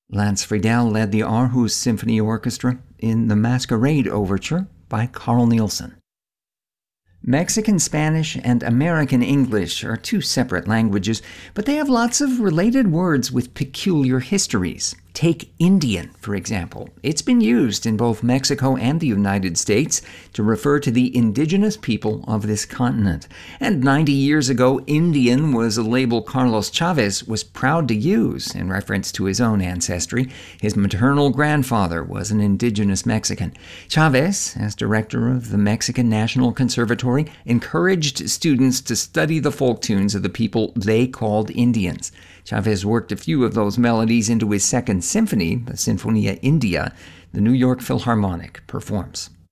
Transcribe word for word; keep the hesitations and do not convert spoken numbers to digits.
Lance Friedel led the Aarhus Symphony Orchestra in the Masquerade Overture by Carl Nielsen. Mexican Spanish and American English are two separate languages, but they have lots of related words with peculiar histories. Take Indian, for example. It's been used in both Mexico and the United States to refer to the indigenous people of this continent. And ninety years ago, Indian was a label Carlos Chavez was proud to use in reference to his own ancestry. His maternal grandfather was an indigenous Mexican. Chavez, as director of the Mexican National Conservatory, encouraged students to study the folk tunes of the people they called Indians. Chavez worked a few of those melodies into his second symphony, the Sinfonia India, the New York Philharmonic performs.